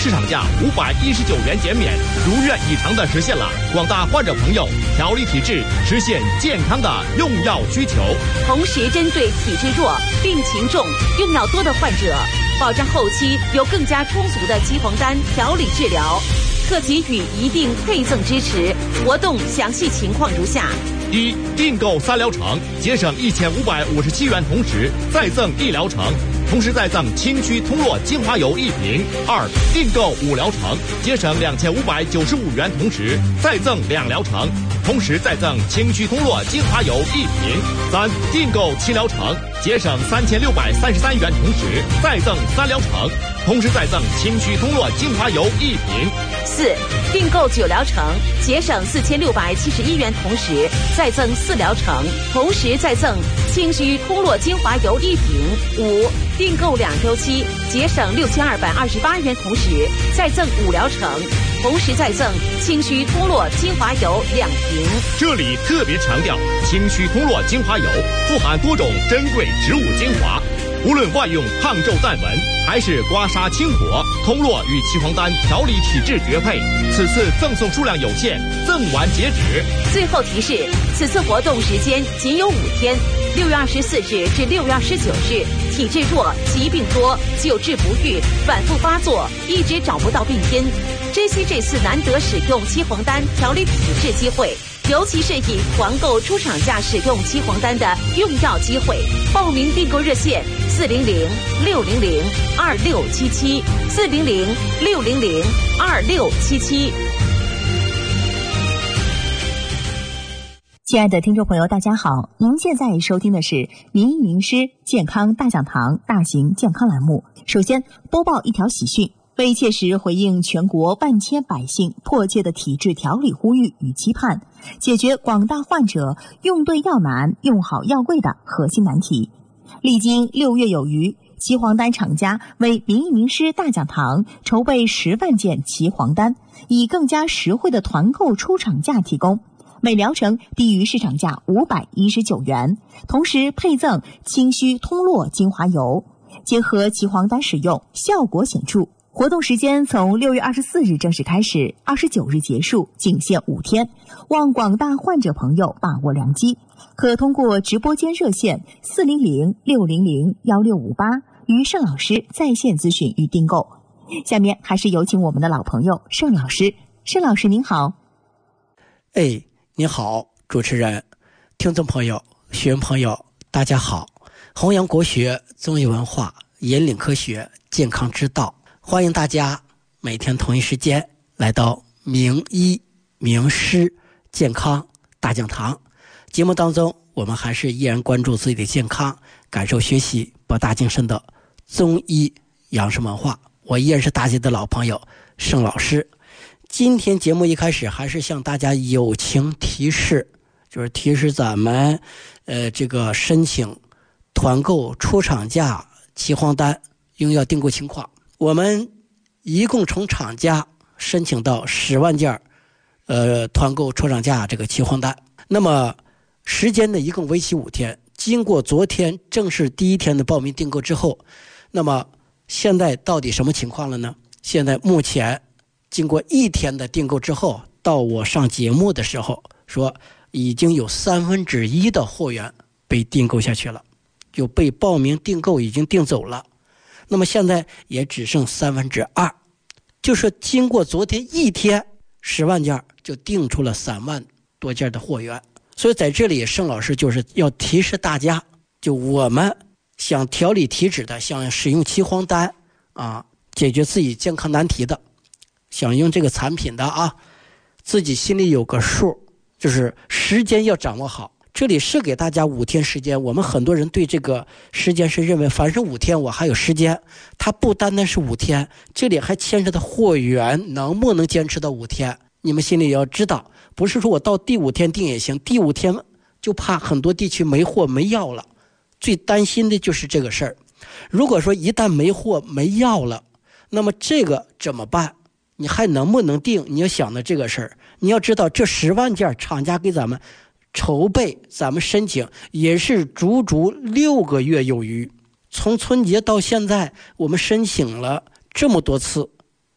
市场价519元减免，如愿以偿地实现了广大患者朋友调理体质、实现健康的用药需求。 同时，针对体质弱、病情重、用药多的患者，保障后期有更加充足的岐黄丹调理治疗，特给予一定配赠支持。活动详细情况如下： 一、订购3疗程，节省1557元，同时再赠1疗程，同时再赠清虚通络精华油1瓶。二、订购5疗程，节省2595元，同时再赠2疗程，同时再赠清虚通络精华油1瓶。三、订购7疗程，节省3633元，同时再赠3疗程，同时再赠清虚通络精华油1瓶。 四、订购9疗程，节省4671元，同时再赠4疗程，同时再赠清虚通络精华油1瓶。五、订购2周期，节省6228元，同时再赠5疗程，同时再赠清虚通络精华油2瓶。 这里特别强调，清虚通络精华油富含多种珍贵植物精华，无论外用胖皱淡纹，还是刮痧清火，通络与岐黄丹调理体质绝配。此次赠送数量有限，赠完截止。 最后提示，此次活动时间仅有5天，6月24日至6月29日。体质弱、疾病多、久治不愈、反复发作，一直找不到病因，珍惜这次难得使用岐黄丹调理体质机会，尤其是以团购出厂价使用岐黄丹的用药机会。报名订购热线400-600-2677 400-600-2677。 亲爱的听众朋友，大家好，您现在收听的是民医名师健康大讲堂大型健康栏目。首先播报一条喜讯，为切实回应全国万千百姓迫切的体质调理呼吁与期盼，解决广大患者用对药难、用好药贵的核心难题，历经6月有余，岐黄丹厂家为民医名师大讲堂筹备10万件岐黄丹，以更加实惠的团购出厂价提供，每疗程低于市场价519元，同时配赠清虚通络精华油，结合岐黄丹使用，效果显著。活动时间从6月24日正式开始，29日结束，仅限5天，望广大患者朋友把握良机，可通过直播间热线400-600-1658与盛老师在线咨询与订购。下面还是有请我们的老朋友盛老师。盛老师您好。 你好，主持人、听众朋友、学员朋友，大家好！弘扬国学、综艺文化，引领科学、健康之道，欢迎大家每天同一时间来到名医名师健康大讲堂。节目当中，我们还是依然关注自己的健康，感受学习博大精深的中医养生文化。我依然是大家的老朋友盛老师。今天节目一开始还是向大家友情提示，就是提示咱们这个申请团购出厂价岐黄丹用药订购情况。我们一共从厂家申请到10万件团购出厂价这个岐黄丹，那么时间呢一共为期5天。经过昨天正式第1天的报名订购之后，那么现在到底什么情况了呢？现在目前经过1天的订购之后，到我上节目的时候说已经有1/3的货源被订购下去了，就被报名订购已经订走了。那么现在也只剩2/3，就是经过昨天1天10万件就订出了3万多件的货源。所以在这里盛老师就是要提示大家，就我们想调理体质的，想使用岐黄丹解决自己健康难题的，想用这个产品的自己心里有个数，就是时间要掌握好。这里是给大家5天时间，我们很多人对这个时间是认为反正5天我还有时间，它不单单是5天，这里还牵扯到货源能不能坚持到5天。你们心里要知道，不是说我到第5天订也行，第5天就怕很多地区没货没药了，最担心的就是这个事儿。如果说一旦没货没药了，那么这个怎么办？你还能不能订？你要想到这个事儿，你要知道这10万件厂家给咱们筹备，咱们申请也是足足6个月有余。从春节到现在，我们申请了这么多次，